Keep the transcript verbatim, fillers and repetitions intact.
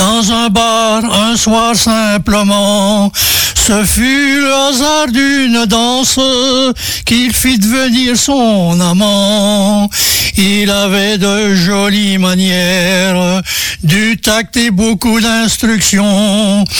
dans un bar un soir simplement. Ce fut le hasard d'une danse qu'il fit devenir son amant. Il avait de jolies manières, du tact et beaucoup d'instructions.